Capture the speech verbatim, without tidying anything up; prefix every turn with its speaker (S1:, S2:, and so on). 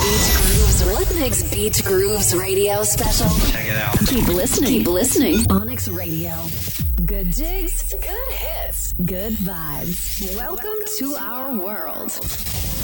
S1: Beach Grooves. Rhythmix Beach Grooves radio special.
S2: Check it out.
S1: Keep listening. Keep listening. Onyx Radio. Good jigs. Good hits. Good vibes. Welcome to our world.